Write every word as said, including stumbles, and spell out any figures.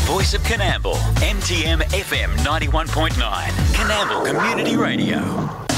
voice of Coonamble, M T M F M ninety-one point nine, Coonamble Community Radio.